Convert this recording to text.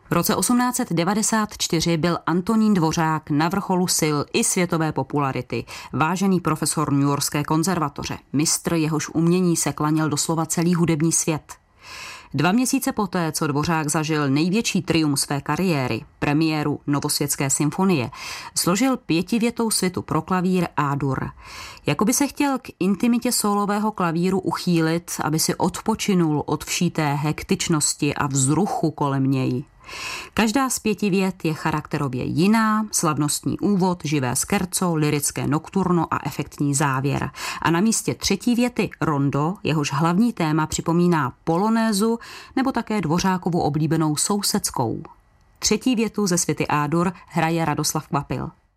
V roce 1894 byl Antonín Dvořák na vrcholu sil i světové popularity, vážený profesor Newyorské konzervatoře, mistr, jehož umění se klaněl doslova celý hudební svět. 2 měsíce poté, co Dvořák zažil největší triumf své kariéry, premiéru Novosvětské symfonie, složil 5větou svitu pro klavír A-dur. Jakoby se chtěl k intimitě sólového klavíru uchýlit, aby si odpočinul od vší té hektičnosti a vzruchu kolem něj. Každá z 5 vět je charakterově jiná, slavnostní úvod, živé skerco, lyrické nokturno a efektní závěr. A na místě 3. věty rondo, jehož hlavní téma připomíná polonézu nebo také Dvořákovu oblíbenou sousedskou. 3. větu ze svity A-dur hraje Radoslav Kvapil.